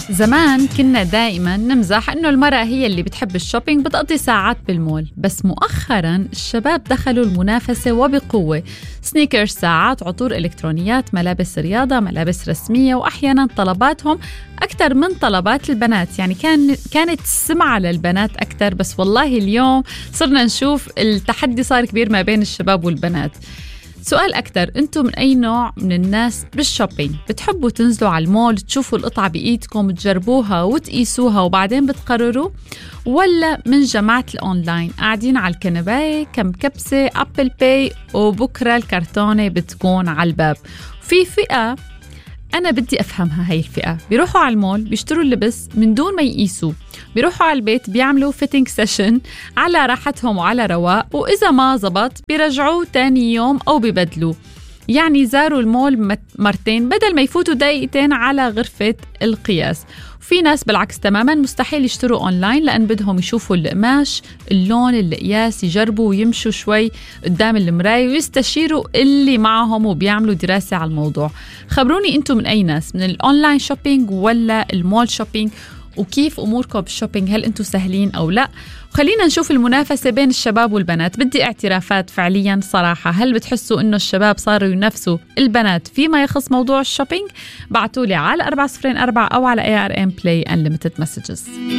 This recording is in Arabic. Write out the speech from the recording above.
زمان كنا دائما نمزح إنه المرأة هي اللي بتحب الشوبينج، بتقضي ساعات بالمول. بس مؤخرا الشباب دخلوا المنافسة وبقوة، سنيكرز، ساعات، عطور إلكترونيات، ملابس رياضة، ملابس رسمية، وأحيانا طلباتهم أكثر من طلبات البنات. يعني كانت السمعة للبنات أكثر، بس والله اليوم صرنا نشوف التحدي صار كبير ما بين الشباب والبنات. سؤال أكتر، أنتم من أي نوع من الناس بالشوبينج؟ بتحبوا تنزلوا على المول تشوفوا القطعة بإيدكم تجربوها وتقيسوها وبعدين بتقرروا، ولا من جماعة الأونلاين قاعدين على الكنباية كم كبسة أبل باي وبكرة الكرتونة بتكون على الباب؟ في فئة أنا بدي أفهمها، هاي الفئة بيروحوا على المول بيشتروا اللبس من دون ما يقيسوا، بيروحوا على البيت بيعملوا فيتنج سيشن على راحتهم وعلى رواق، وإذا ما زبط بيرجعوه تاني يوم أو بيبدلوا. يعني زاروا المول مرتين بدل ما يفوتوا دقيقتين على غرفة القياس. وفي ناس بالعكس تماما مستحيل يشتروا أونلاين لأن بدهم يشوفوا القماش، اللون، القياس، يجربوا ويمشوا شوي قدام المراية ويستشيروا اللي معهم وبيعملوا دراسة على الموضوع. خبروني أنتم من أي ناس، من الأونلاين شوبينج ولا المول شوبينج؟ وكيف أموركم بالشوبينج؟ هل أنتم سهلين أو لا؟ خلينا نشوف المنافسة بين الشباب والبنات. بدي اعترافات فعليا صراحة، هل بتحسوا إنه الشباب صاروا ينافسوا البنات فيما يخص موضوع الشوبينج؟ بعتولي على 404 أو على ARM Play Unlimited Messages.